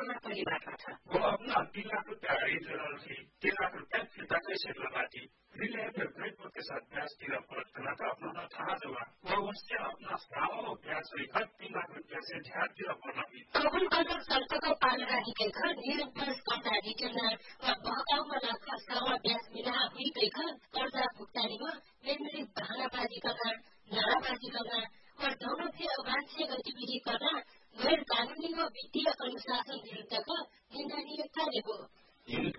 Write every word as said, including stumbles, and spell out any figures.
हमारा परिवार का था। वो अपना तीन लाख रुपया खरीद रहा थी, तीन लाख रुपया फिरता कैसे लगाती रिलेटेड क्रेडिट के साथ ब्याज तिरा परत करना था अपना था जवा वो उससे अपना सामो ब्याज सहित तीन लाख रुपया से ध्यान तिरा पड़ना भी कबूल कर सकते को पालना ही के घर निरंतर कर्जा रिटर्न और बहकाव में रखा सावा ब्याज मिला हुई के घर कर्जा भुगतानी में मेमोरी बहानाबाजी करना नाराबाजी करना और दोनों के अवांछनीय गतिविधि करना गैर कानूनी व वित्तीय अनुशासन विरुद्ध का निंदनीय कार्य हो।